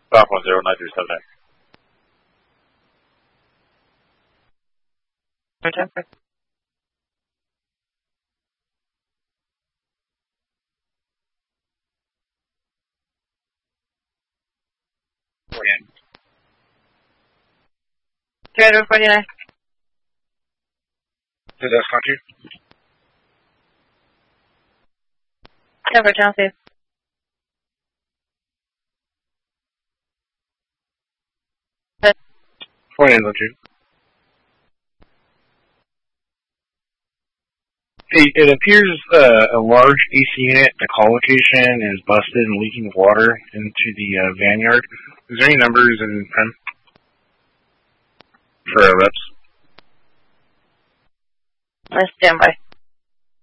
Stop 10937. Okay. Trader 49. Did that country? Denver, Chelsea. Point in, Longitude. It appears a large AC unit at the call location is busted and leaking water into the vanguard. Is there any numbers in pen for reps? Stand by.